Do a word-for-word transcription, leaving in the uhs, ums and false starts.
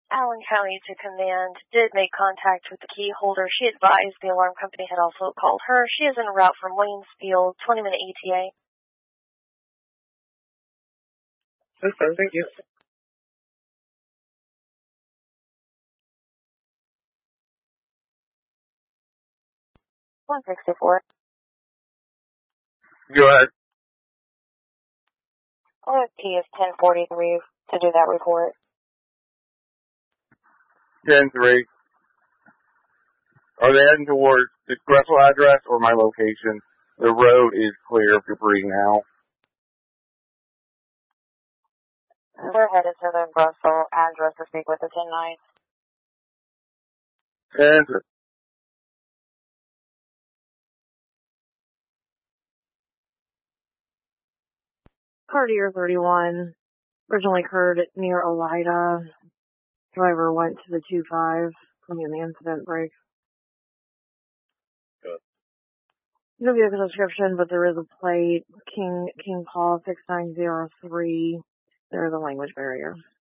Allen County to command did make contact with the key holder. She advised the alarm company had also called her. She is en route from Waynesfield, twenty minute E T A. Okay, thank you. one sixty-four. Go ahead. O S T is ten forty-three to do that report. ten three. Are they heading towards the Gressel address or my location? The road is clear for free now. They're headed to the Brussels address to speak with the ten nine. ten three. Cartier thirty-one, originally occurred near Olida. Driver went to the two five from the incident break. Good. No vehicle description, but there is a plate. King King Paul six nine zero three. There is a language barrier.